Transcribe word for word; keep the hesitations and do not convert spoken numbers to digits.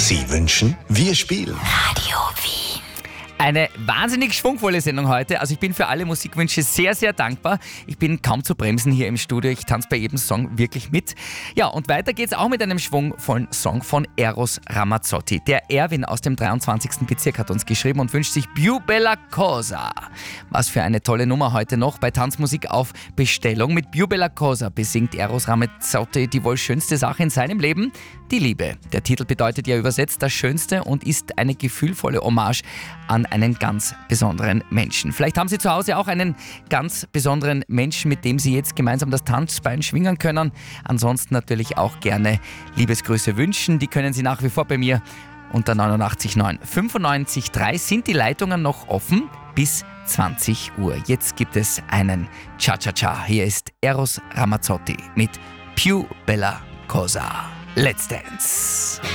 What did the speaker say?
Sie wünschen, wir spielen. Radio Wien. Eine wahnsinnig schwungvolle Sendung heute. Also ich bin für alle Musikwünsche sehr, sehr dankbar. Ich bin kaum zu bremsen hier im Studio. Ich tanze bei jedem Song wirklich mit. Ja, und weiter geht's auch mit einem schwungvollen Song von Eros Ramazzotti. Der Erwin aus dem dreiundzwanzigsten Bezirk hat uns geschrieben und wünscht sich Più bella cosa. Was für eine tolle Nummer heute noch bei Tanzmusik auf Bestellung. Mit Più bella cosa besingt Eros Ramazzotti die wohl schönste Sache in seinem Leben, die Liebe. Der Titel bedeutet ja übersetzt das Schönste und ist eine gefühlvolle Hommage an einen ganz besonderen Menschen. Vielleicht haben Sie zu Hause auch einen ganz besonderen Menschen, mit dem Sie jetzt gemeinsam das Tanzbein schwingen können. Ansonsten natürlich auch gerne Liebesgrüße wünschen. Die können Sie nach wie vor bei mir unter neunundachtzig neun fünfundneunzig drei sind die Leitungen noch offen bis zwanzig Uhr. Jetzt gibt es einen Cha-Cha-Cha. Hier ist Eros Ramazzotti mit Più bella cosa. Let's Dance.